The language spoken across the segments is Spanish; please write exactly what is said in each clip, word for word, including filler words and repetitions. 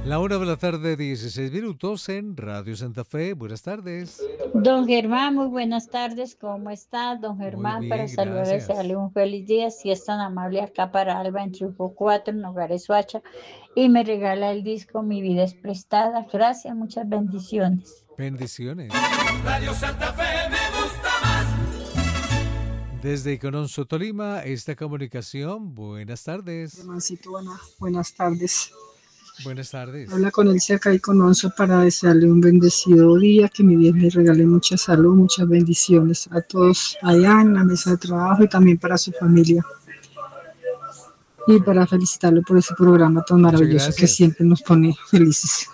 La una de la tarde, dieciséis minutos en Radio Santa Fe. Buenas tardes. Don Germán, muy buenas tardes, ¿cómo está? Don Muy Germán, para bien, saludarle, desearle gracias. un feliz día, si es tan amable acá para Alba en Triunfo cuatro, en Nogales Suacha, y me regala el disco Mi vida es prestada. Gracias, muchas bendiciones. Bendiciones. Radio Santa Fe me gusta más. Desde Icononso, Tolima, esta comunicación. Buenas tardes. Hermancito, buena- buenas tardes. Buenas tardes. Habla con él acá y con Onzo para desearle un bendecido día, que mi Dios le regale mucha salud, muchas bendiciones a todos allá en la mesa de trabajo y también para su familia. Y para felicitarlo por ese programa tan Muchas maravilloso que gracias. siempre nos pone felices.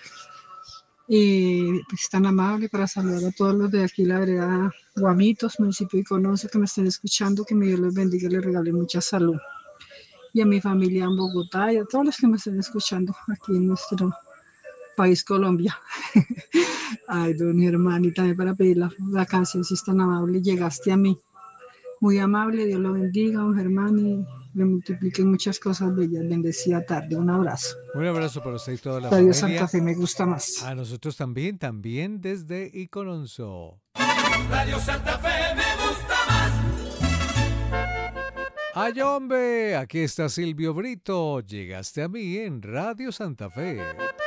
Y pues tan amable para saludar a todos los de aquí, la vereda Guamitos, municipio de Conoce, que me estén escuchando, que mi Dios los bendiga y les regale mucha salud. Y a mi familia en Bogotá y a todos los que me estén escuchando aquí en nuestro país, Colombia. Ay, don Germán, y también para pedir la, la canción, si es tan amable, llegaste a mí. Muy amable, Dios lo bendiga, don Germán, y le multiplique muchas cosas bellas. Bendecida tarde, un abrazo. Un abrazo para usted y toda la Radio Santa familia. Fe me gusta más. A nosotros también, también desde Icononso. Radio Santa Fe me gusta más. ¡Ay, hombre! Aquí está Silvio Brito. Llegaste a mí en Radio Santa Fe.